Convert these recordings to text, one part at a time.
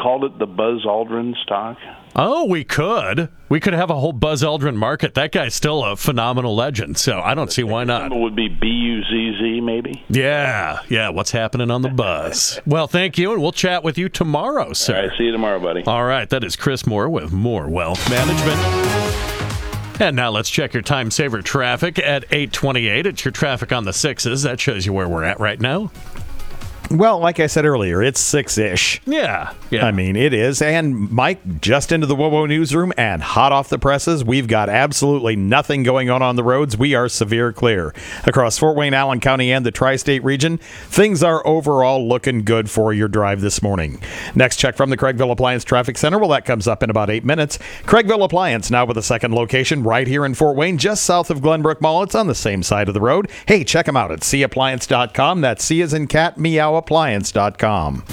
called it the Buzz Aldrin stock? Oh, we could. We could have a whole Buzz Aldrin market. That guy's still a phenomenal legend, so I don't see why not. It would be BUZZ, maybe? Yeah. What's happening on the Buzz? Well, thank you, and we'll chat with you tomorrow, sir. All right, see you tomorrow, buddy. All right, that is Chris Moore with More Wealth Management. And now let's check your time saver traffic at 8:28. It's your traffic on the 6s. That shows you where we're at right now. Well, like I said earlier, it's 6-ish. Yeah. I mean, it is. And Mike, just into the WOWO newsroom and hot off the presses, we've got absolutely nothing going on the roads. We are severe clear. Across Fort Wayne, Allen County, and the tri-state region, things are overall looking good for your drive this morning. Next check from the Craigville Appliance Traffic Center. Well, that comes up in about 8 minutes. Craigville Appliance, now with a second location right here in Fort Wayne, just south of Glenbrook Mall. It's on the same side of the road. Hey, check them out at cappliance.com. That's C as in cat, meow, appliance.com.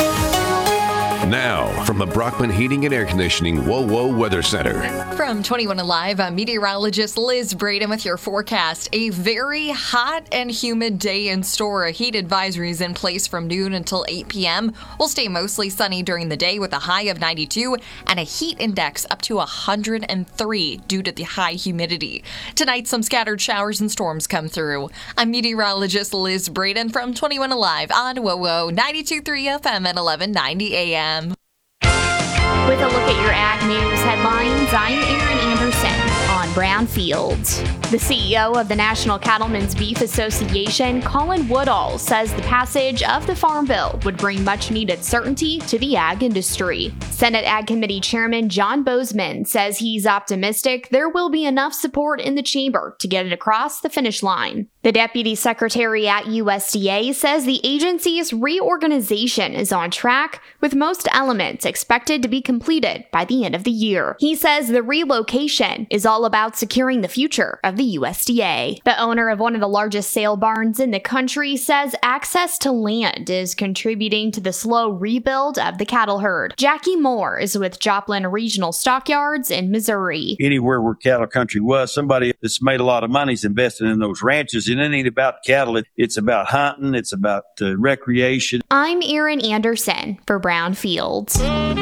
Now, from the Brockman Heating and Air Conditioning WOWO Weather Center. From 21 Alive, I'm meteorologist Liz Braden with your forecast. A very hot and humid day in store. A heat advisory is in place from noon until 8 p.m. We'll stay mostly sunny during the day with a high of 92 and a heat index up to 103 due to the high humidity. Tonight, some scattered showers and storms come through. I'm meteorologist Liz Braden from 21 Alive on WOWO 92.3 FM and 1190 AM. With a look at your Ag News headlines, I'm Erin Anderson on Brownfields. The CEO of the National Cattlemen's Beef Association, Colin Woodall, says the passage of the Farm Bill would bring much-needed certainty to the ag industry. Senate Ag Committee Chairman John Bozeman says he's optimistic there will be enough support in the chamber to get it across the finish line. The Deputy Secretary at USDA says the agency's reorganization is on track, with most elements expected to be completed by the end of the year. He says the relocation is all about securing the future of the USDA. The owner of one of the largest sale barns in the country says access to land is contributing to the slow rebuild of the cattle herd. Jackie Moore is with Joplin Regional Stockyards in Missouri. Anywhere where cattle country was, somebody that's made a lot of money is investing in those ranches, and it ain't about cattle. It's about hunting. It's about recreation. I'm Erin Anderson for Brownfields.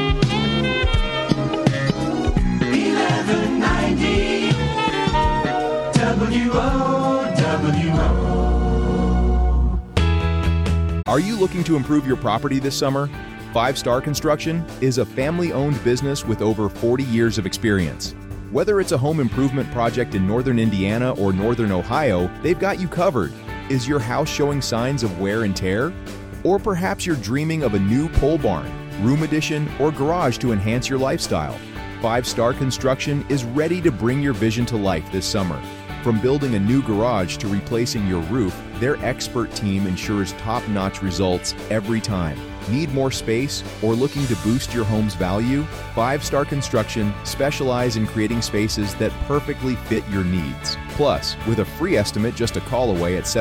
1190 WOWO. Are you looking to improve your property this summer? 5 Star Construction is a family-owned business with over 40 years of experience. Whether it's a home improvement project in northern Indiana or northern Ohio, they've got you covered. Is your house showing signs of wear and tear? Or perhaps you're dreaming of a new pole barn, room addition, or garage to enhance your lifestyle. 5 Star Construction is ready to bring your vision to life this summer. From building a new garage to replacing your roof, their expert team ensures top-notch results every time. Need more space or looking to boost your home's value? 5 Star Construction specialize in creating spaces that perfectly fit your needs. Plus, with a free estimate just a call away at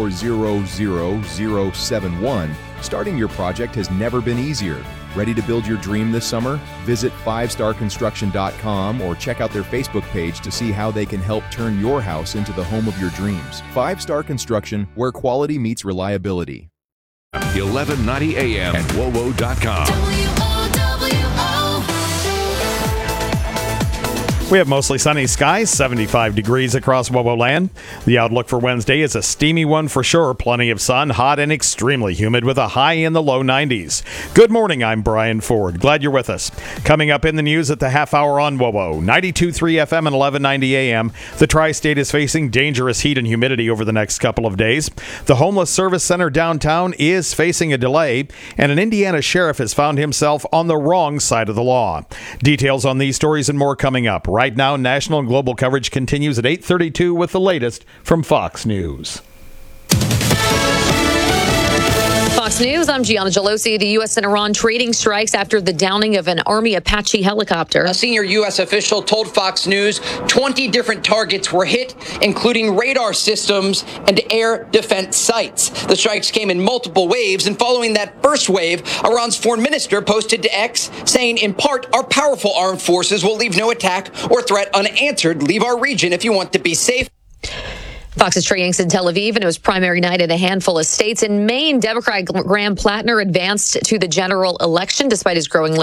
7400071, starting your project has never been easier. Ready to build your dream this summer? Visit 5starconstruction.com or check out their Facebook page to see how they can help turn your house into the home of your dreams. 5 Star Construction, where quality meets reliability. 1190 AM at WOWO.com. We have mostly sunny skies, 75 degrees across WOWO land. The outlook for Wednesday is a steamy one for sure. Plenty of sun, hot and extremely humid with a high in the low 90s. Good morning, I'm Brian Ford. Glad you're with us. Coming up in the news at the half hour on WOWO, 92.3 FM and 1190 AM. The tri-state is facing dangerous heat and humidity over the next couple of days. The Homeless Service Center downtown is facing a delay, and an Indiana sheriff has found himself on the wrong side of the law. Details on these stories and more coming up. Right now, national and global coverage continues at 8:32 with the latest from Fox News. Fox News, I'm Gianna Gelosi. The U.S. and Iran trading strikes after the downing of an Army Apache helicopter. A senior U.S. official told Fox News 20 different targets were hit, including radar systems and air defense sites. The strikes came in multiple waves, and following that first wave, Iran's foreign minister posted to X, saying, in part, our powerful armed forces will leave no attack or threat unanswered. Leave our region if you want to be safe. Fox's Trey Yanks in Tel Aviv, and it was primary night in a handful of states. In Maine, Democrat Graham Plattner advanced to the general election despite his growing